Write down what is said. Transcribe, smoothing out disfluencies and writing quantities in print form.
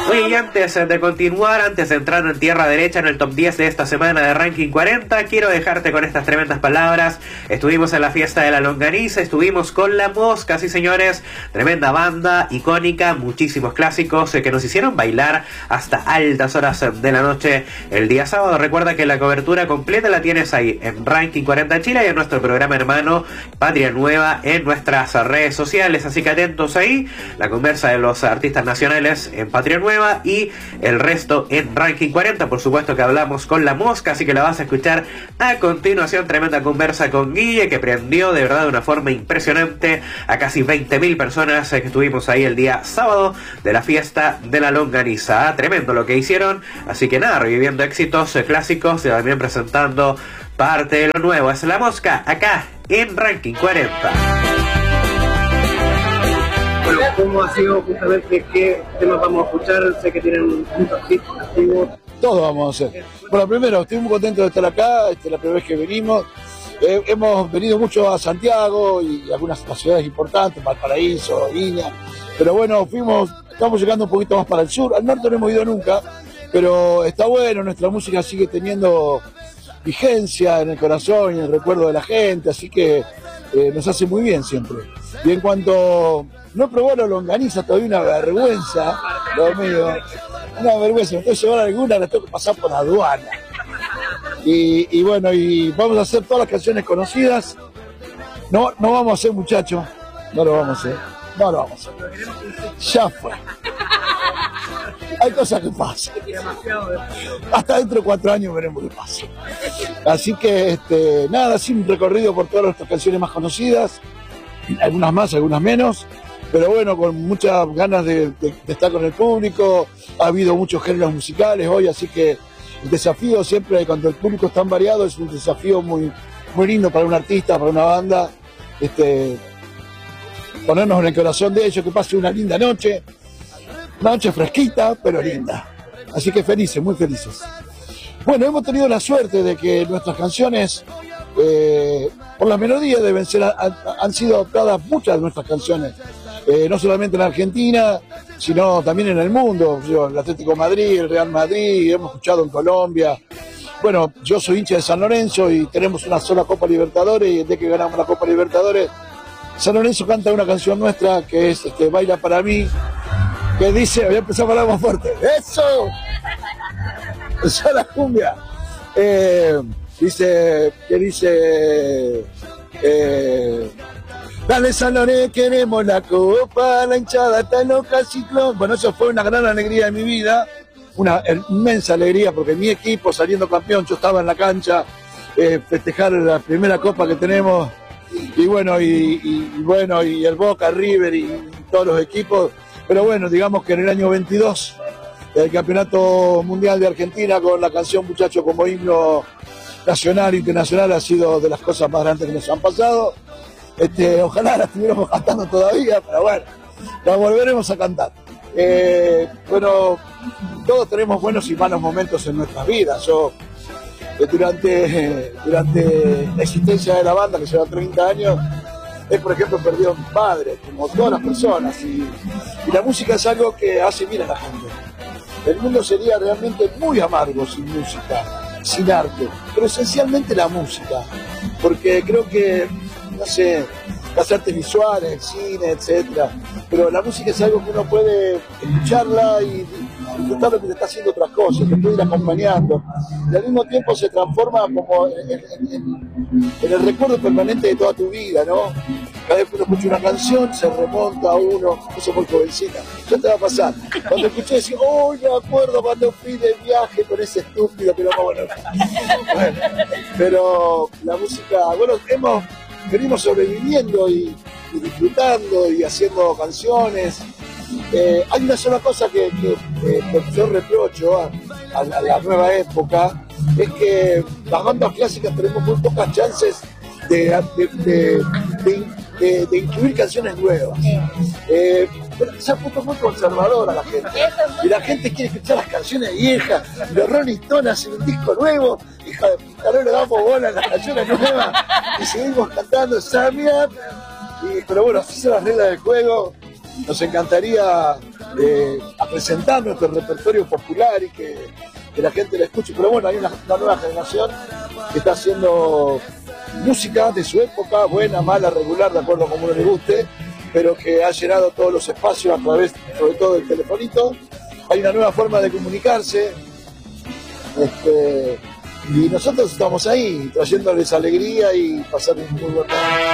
Oye, y antes de continuar, antes de entrar en tierra derecha en el top 10 de esta semana de Ranking 40, quiero dejarte con estas tremendas palabras. Estuvimos en la fiesta de la longaniza, estuvimos con La Mosca, sí señores, tremenda banda, icónica, muchísimos clásicos que nos hicieron bailar hasta altas horas de la noche el día sábado. Recuerda que la cobertura completa la tienes ahí en Ranking 40 Chile y en nuestro programa hermano Patria Nueva en nuestras redes sociales, así que atentos ahí, la conversa de los artistas nacionales en Patria Nueva y el resto en Ranking 40. Por supuesto que hablamos con La Mosca, así que la vas a escuchar a continuación. Tremenda conversa con Guille, que prendió de verdad de una forma impresionante a casi 20.000 personas que estuvimos ahí el día sábado de la fiesta de la longaniza. Tremendo lo que hicieron, así que nada, reviviendo éxitos clásicos y también presentando parte de lo nuevo. Es La Mosca acá en Ranking 40. Bueno, ¿cómo ha sido justamente? ¿Qué temas vamos a escuchar? Sé que tienen muchos hits activos. Todo vamos a hacer. Bueno, primero, estoy muy contento de estar acá, esta es la primera vez que venimos. Hemos venido mucho a Santiago y algunas ciudades importantes, Valparaíso, Viña. Pero bueno, estamos llegando un poquito más para el sur. Al norte no hemos ido nunca, pero está bueno, nuestra música sigue teniendo vigencia en el corazón y en el recuerdo de la gente, así que nos hace muy bien siempre. Y en cuanto no probó la longaniza, todavía una vergüenza, lo mío, una vergüenza, me tengo que llevar alguna, la tengo que pasar por aduana. Y bueno, y vamos a hacer todas las canciones conocidas. No vamos a hacer, muchachos, no lo vamos a hacer, ya fue. Hay cosas que pasan. Hasta dentro de 4 años veremos qué pasa. Así que, nada, sí, un recorrido por todas nuestras canciones más conocidas, algunas más, algunas menos, pero bueno, con muchas ganas de estar con el público. Ha habido muchos géneros musicales hoy, así que el desafío siempre, cuando el público es tan variado, es un desafío muy, muy lindo para un artista, para una banda, ponernos en el corazón de ellos, que pase una linda noche. Una noche fresquita, pero linda. Así que felices, muy felices. Bueno, hemos tenido la suerte de que nuestras canciones, por las melodías, han sido adoptadas muchas de nuestras canciones. No solamente en Argentina, sino también en el mundo. El Atlético de Madrid, el Real Madrid, hemos escuchado en Colombia. Bueno, yo soy hincha de San Lorenzo y tenemos una sola Copa Libertadores, y desde que ganamos la Copa Libertadores, San Lorenzo canta una canción nuestra que es Baila para mí, que dice, voy a empezar a hablar más fuerte, ¡eso! Esa es la cumbia. Dice, dale San Lorenzo, queremos la copa, la hinchada está loca, ciclón. Bueno, eso fue una gran alegría de mi vida, una inmensa alegría, porque mi equipo saliendo campeón, yo estaba en la cancha, festejar la primera copa que tenemos, y bueno, y el Boca, River y todos los equipos. Pero bueno, digamos que en el año 22, el Campeonato Mundial de Argentina con la canción Muchacho como himno nacional e internacional ha sido de las cosas más grandes que nos han pasado. Ojalá la estuviéramos cantando todavía, pero bueno, la volveremos a cantar. Bueno, todos tenemos buenos y malos momentos en nuestras vidas. Yo, durante la existencia de la banda, que lleva 30 años, por ejemplo, perdido a mi padre, como todas las personas, y la música es algo que hace bien a la gente. El mundo sería realmente muy amargo sin música, sin arte, pero esencialmente la música, porque creo que, no sé, las artes visuales, el cine, etcétera, pero la música es algo que uno puede escucharla y disfrutar lo que te está haciendo otras cosas, te puede ir acompañando, y al mismo tiempo se transforma como en el recuerdo permanente de toda tu vida, ¿no? Cada vez que uno escucha una canción, se remonta a uno, eso muy jovencita, ya te va a pasar. Cuando escuché, decía, oh, me acuerdo cuando fui de viaje con ese estúpido que no me bueno. Bueno, pero la música, bueno, venimos sobreviviendo y disfrutando y haciendo canciones. Hay una sola cosa que yo reprocho a la nueva época, es que las bandas clásicas tenemos muy pocas chances de incluir canciones nuevas. Se ha puesto muy conservadora la gente, y la gente quiere escuchar las canciones viejas. Los Rolling Stones hacen un disco nuevo, hija de puta, no le damos bola a las canciones nuevas y seguimos cantando Samia. Pero bueno, así son las reglas del juego. Nos encantaría a presentar nuestro repertorio popular y que la gente lo escuche. Pero bueno, hay una nueva generación que está haciendo música de su época, buena, mala, regular, de acuerdo a como uno le guste, pero que ha llenado todos los espacios a través, sobre todo, del telefonito. Hay una nueva forma de comunicarse, y nosotros estamos ahí, trayéndoles alegría y pasar un muy buen momento.